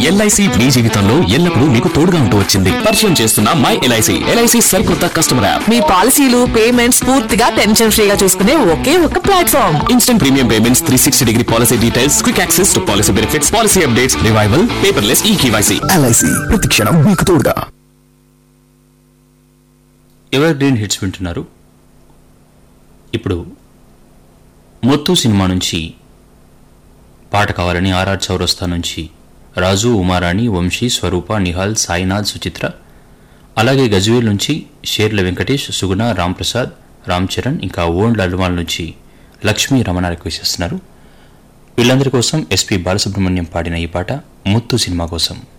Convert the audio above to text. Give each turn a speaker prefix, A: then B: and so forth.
A: LIC మీ జీవితంలో ఎల్లప్పుడూ మీకు తోడుగా ఉంటూ వచ్చింది. పరిచయం చేస్తున్న మై ఎల్ఐసి. ఎల్ఐసి సరికొత్త కస్టమర్ యాప్.
B: మీ పాలసీలు పేమెంట్స్ పూర్తిగా టెన్షన్ ఫ్రీగా చూసుకునే ఒకే ఒక platform.
A: Instant premium payments, 360 policy details, quick access to policy benefits, policy updates, revival, paperless eKYC. LIC ప్రతి క్షణం మీకు తోడుగా.
C: ఎవర్ గ్రీన్ హిట్స్ వింటున్నారు. ఇప్పుడు మొత్తు సినిమా నుంచి పాట కావాలని ఆర్ఆర్ చౌరస్తా నుంచి రాజు, ఉమారాణి, వంశీ, స్వరూప, నిహాల్, సాయినాథ్, సుచిత్ర, అలాగే గజ్వేల్ నుంచి షేర్ల వెంకటేష్, సుగుణ, రాంప్రసాద్, రామ్ చరణ్, ఇంకా ఓండ్ల అల్వాల్ నుంచి లక్ష్మీ రమణ రిక్వెస్ట్ చేస్తున్నారు. వీళ్ళందరి కోసం ఎస్పి బాలసుబ్రహ్మణ్యం పాడిన ఈ పాట ముత్తు సినిమా కోసం.